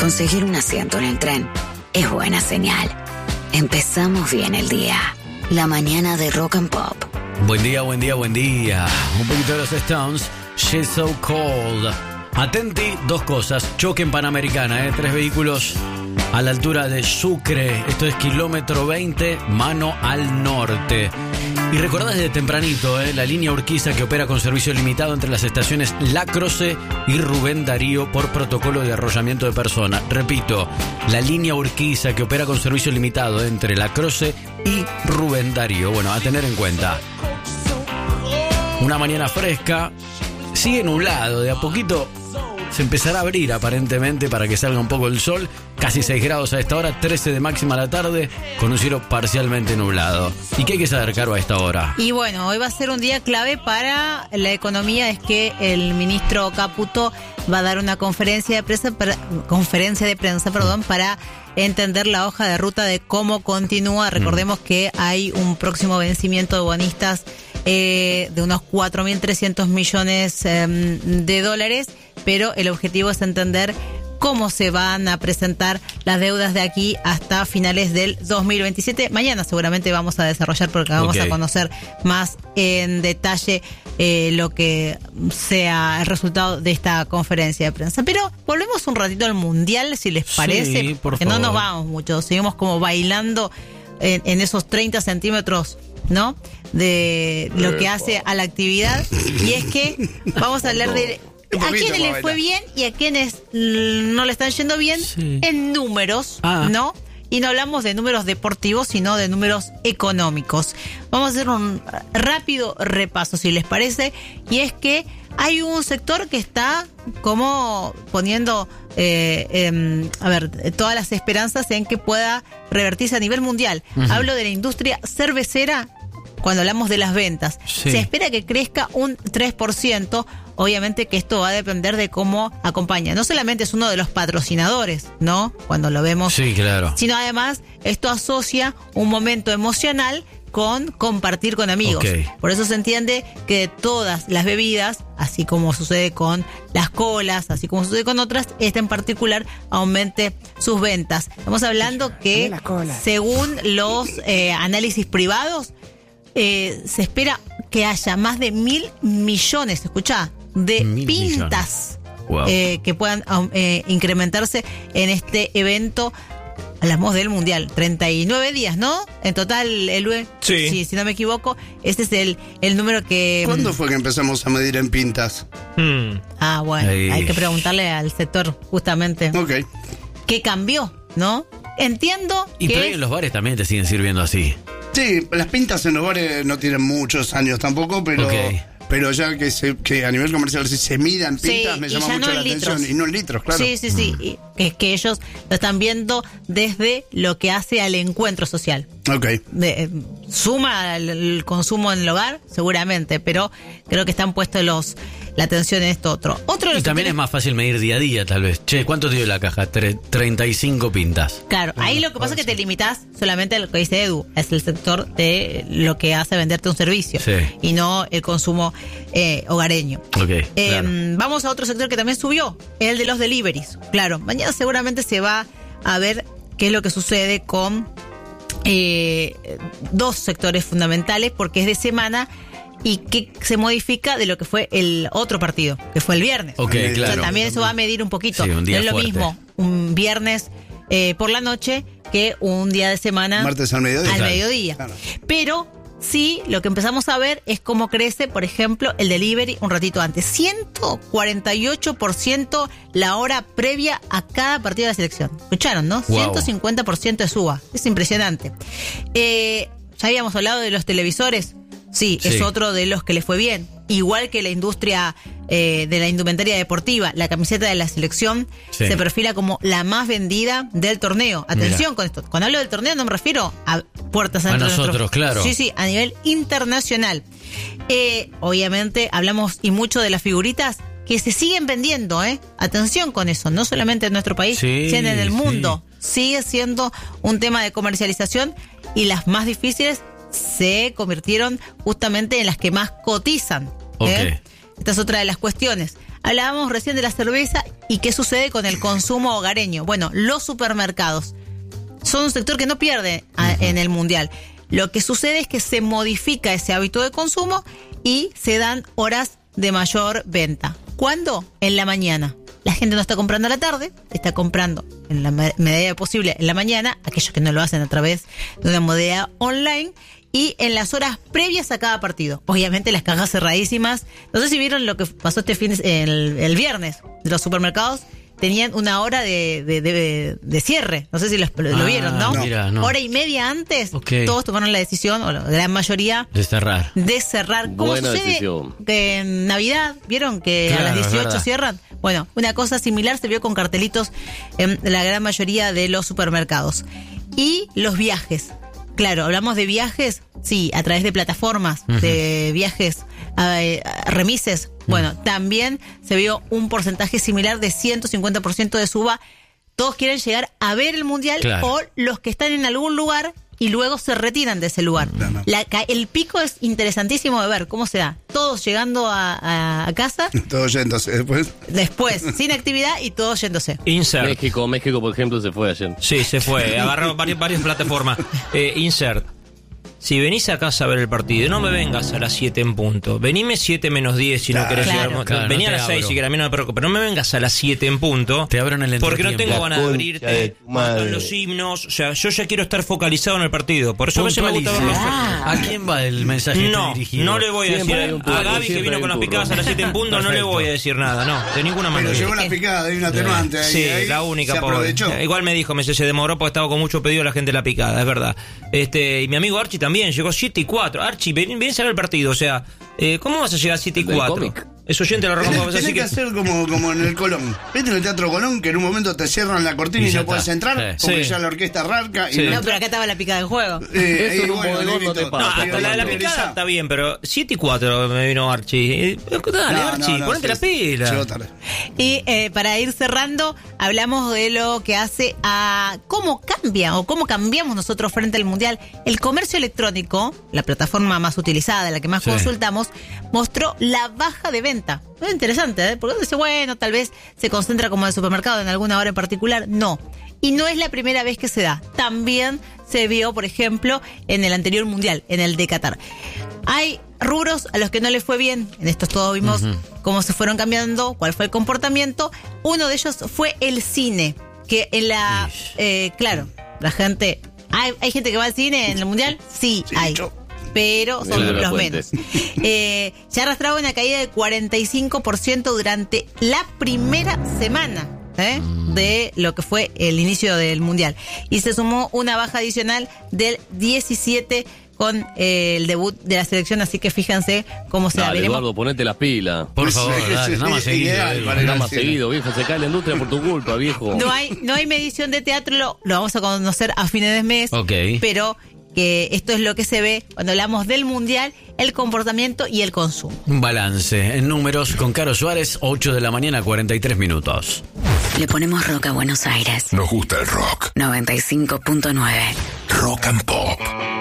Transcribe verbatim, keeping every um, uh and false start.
conseguir un asiento en el tren es buena señal. Empezamos bien el día. La mañana de Rock and Pop. Buen día, buen día, buen día. Un poquito de los Stones. She's So Cold. Atenti, dos cosas. Choque en Panamericana, ¿eh? Tres vehículos a la altura de Sucre. Esto es kilómetro veinte, mano al norte. Y recordás desde tempranito, ¿eh? La línea Urquiza que opera con servicio limitado entre las estaciones La Croce y Rubén Darío por protocolo de arrollamiento de personas. Repito, la línea Urquiza que opera con servicio limitado entre La Croce y Rubén Darío. Bueno, a tener en cuenta. Una mañana fresca, sigue nublado, de a poquito se empezará a abrir aparentemente para que salga un poco el sol. Casi seis grados a esta hora, trece de máxima a la tarde, con un cielo parcialmente nublado. ¿Y qué hay que saber, Caro, a esta hora? Y bueno, hoy va a ser un día clave para la economía. Es que el ministro Caputo va a dar una conferencia de prensa, para, conferencia de prensa, perdón, para entender la hoja de ruta de cómo continúa. Recordemos mm. que hay un próximo vencimiento de bonistas eh, de unos cuatro mil trescientos millones eh, de dólares, pero el objetivo es entender cómo se van a presentar las deudas de aquí hasta finales del dos mil veintisiete. Mañana seguramente vamos a desarrollar porque vamos okay. a conocer más en detalle eh, lo que sea el resultado de esta conferencia de prensa. Pero volvemos un ratito al Mundial, si les parece, sí, por que favor. No nos vamos mucho, seguimos como bailando en, en esos treinta centímetros, ¿no? De lo que hace a la actividad. Y es que vamos a hablar de a quienes les fue bien y a quienes no le están yendo bien sí. en números, ah. ¿no? Y no hablamos de números deportivos, sino de números económicos. Vamos a hacer un rápido repaso, si les parece. Y es que hay un sector que está como poniendo, eh, eh, a ver, todas las esperanzas en que pueda revertirse a nivel mundial. Uh-huh. Hablo de la industria cervecera. Cuando hablamos de las ventas, sí. se espera que crezca un tres por ciento. Obviamente que esto va a depender de cómo acompaña. No solamente es uno de los patrocinadores, ¿no? Cuando lo vemos. Sí, claro. Sino además, esto asocia un momento emocional con compartir con amigos. Okay. Por eso se entiende que todas las bebidas, así como sucede con las colas, así como sucede con otras, esta en particular aumente sus ventas. Estamos hablando que, según los eh, análisis privados, Eh, se espera que haya más de mil millones, escuchá, de mil pintas wow. eh, que puedan eh, incrementarse en este evento. Hablamos del Mundial, treinta y nueve días, ¿no? En total, el sí. sí, si no me equivoco, este es el, el número que... ¿Cuándo fue que empezamos a medir en pintas? Hmm. Ah, bueno, Ay. hay que preguntarle al sector, justamente. Ok. ¿Qué cambió, no? Entiendo y que... pero en los bares también te siguen sirviendo así. Sí, las pintas en los bares no tienen muchos años tampoco, pero okay. pero ya que se, que a nivel comercial si se midan pintas sí, me llama mucho no la atención. litros. Y no en litros, claro. Sí, sí, sí. Mm. Y que, que ellos lo están viendo desde lo que hace al encuentro social. Ok. De, eh, suma el, el consumo en el hogar, seguramente, pero creo que están puestos los la atención en esto otro. Otro y también tiene... es más fácil medir día a día, tal vez. Che, ¿cuánto te dio la caja? Tre- treinta y cinco pintas. Claro, ahí lo que pasa es que te limitás solamente a lo que dice Edu, es el sector de lo que hace venderte un servicio sí. y no el consumo eh, hogareño. Okay, eh, claro. Vamos a otro sector que también subió, el de los deliveries. Claro, mañana seguramente se va a ver qué es lo que sucede con eh, dos sectores fundamentales, porque es de semana y que se modifica de lo que fue el otro partido, que fue el viernes. Ok, claro. claro. O sea, también eso va a medir un poquito. Sí, un día no es lo fuerte. mismo un viernes eh, por la noche que un día de semana. Martes al mediodía. Al Claro. mediodía. Claro. Pero sí, lo que empezamos a ver es cómo crece, por ejemplo, el delivery un ratito antes. ciento cuarenta y ocho por ciento la hora previa a cada partido de la selección. ¿Escucharon, no? Wow. ciento cincuenta por ciento de suba. Es impresionante. Eh, ya habíamos hablado de los televisores. Sí, Sí. es otro de los que le fue bien. Igual que la industria eh, de la indumentaria deportiva, la camiseta de la selección Sí. se perfila como la más vendida del torneo. Atención Mira. con esto. Cuando hablo del torneo no me refiero a puertas A adentro de nosotros, nuestro- claro. Sí, sí, a nivel internacional. Eh, obviamente hablamos y mucho de las figuritas que se siguen vendiendo, ¿eh? Atención con eso, no solamente en nuestro país, Sí, sino en el sí. mundo. Sigue siendo un tema de comercialización y las más difíciles se convirtieron justamente en las que más cotizan. ¿eh? Ok. Esta es otra de las cuestiones. Hablábamos recién de la cerveza y qué sucede con el consumo hogareño. Bueno, los supermercados son un sector que no pierde a, en el mundial. Lo que sucede es que se modifica ese hábito de consumo y se dan horas de mayor venta. ¿Cuándo? En la mañana. La gente no está comprando a la tarde, está comprando en la medida posible en la mañana, aquellos que no lo hacen a través de una modalidad online, y en las horas previas a cada partido. Obviamente las cajas cerradísimas. No sé si vieron lo que pasó este fin el, el viernes. Los supermercados tenían una hora de, de, de, de cierre. No sé si lo, lo ah, vieron, ¿no? Mira, no. Hora y media antes, okay. Todos tomaron la decisión, o la gran mayoría, de cerrar. De cerrar. ¿Cómo Buena sucede decisión. Que en Navidad, ¿vieron que claro, a las dieciocho cierran? Bueno, una cosa similar se vio con cartelitos en la gran mayoría de los supermercados. Y los viajes. Claro, hablamos de viajes, sí, a través de plataformas, uh-huh. de viajes, eh, remises. Bueno, uh-huh. también se vio un porcentaje similar de ciento cincuenta por ciento de suba. Todos quieren llegar a ver el mundial, claro. O los que están en algún lugar y luego se retiran de ese lugar. No, no. La, el pico es interesantísimo de ver cómo se da. Todos llegando a, a, a casa. Todos yéndose después. Después, sin actividad y todos yéndose. Insert. México, México, por ejemplo, se fue ayer. Sí, se fue. Agarró varias, varias plataformas. Eh, insert. Si venís a casa a ver el partido, no me vengas a las siete en punto. Venime siete menos diez si claro, no querés claro. llegar. Claro, Vení no a las seis abro. si querés, a mí no me preocupa. Pero no me vengas a las siete en punto. Te abro en el porque no tengo ganas de abrirte. Con los himnos. O sea, yo ya quiero estar focalizado en el partido. Por eso a veces me gusta verlo. Ah, ¿a quién va el mensaje no, dirigido? No le voy a siempre decir a, a Gaby que vino con las picadas a las siete en punto. No le voy a decir nada, no, de ninguna manera. Pero llegó la picada, hay una atenuante ahí. Sí, ahí la única, se aprovechó. Pobre. Igual me dijo, me se demoró porque estaba con mucho pedido la gente de la picada, es verdad. Este, y mi amigo Archie también llegó siete y cuatro. Archie, ven, ven a ver el partido, o sea, eh, ¿cómo vas a llegar a siete y cuatro? Es oyente de la Roca. Tenés, tenés que hacer como, como en el Colón. ¿Viste en el Teatro Colón que en un momento te cierran la cortina y, y no puedes entrar? Sí. Porque sí. ya la orquesta arranca. Y sí. No, pero acá estaba la picada del juego. Eh, Eso y un bueno, bodegón no te pasa. No, hasta la de la picada está bien, pero siete y cuatro me vino Archie. Dale, no, Archie, no, no, ponete sí, la pila. Llegó tarde. Y eh, para ir cerrando, hablamos de lo que hace a cómo cambia o cómo cambiamos nosotros frente al mundial. El comercio electrónico, la plataforma más utilizada, la que más sí. consultamos, mostró la baja de venta. Es interesante, ¿eh? Porque uno dice, bueno, tal vez se concentra como en el supermercado en alguna hora en particular. No. Y no es la primera vez que se da. También se vio, por ejemplo, en el anterior mundial, en el de Qatar. Hay rubros a los que no les fue bien. En estos todos vimos uh-huh. cómo se fueron cambiando, cuál fue el comportamiento. Uno de ellos fue el cine. Que en la... Eh, claro, la gente... ¿hay, ¿Hay gente que va al cine en el mundial? Sí, sí hay. Yo. Pero son sí, los menos. Eh, se arrastraba una caída del cuarenta y cinco por ciento durante la primera semana ¿eh? de lo que fue el inicio del mundial. Y se sumó una baja adicional del diecisiete por ciento con eh, el debut de la selección, así que fíjense cómo se dale, da. Eduardo, ponete las pilas. Por favor, dale, nada más seguido. Nada más seguido, viejo, se cae la industria por tu culpa, viejo. No hay, no hay medición de teatro, lo, lo vamos a conocer a fines de mes, okay. pero que esto es lo que se ve cuando hablamos del mundial, el comportamiento y el consumo. Un balance en números con Caro Suárez, ocho de la mañana, cuarenta y tres minutos. Le ponemos rock a Buenos Aires. Nos gusta el rock. noventa y cinco punto nueve. Rock and Pop.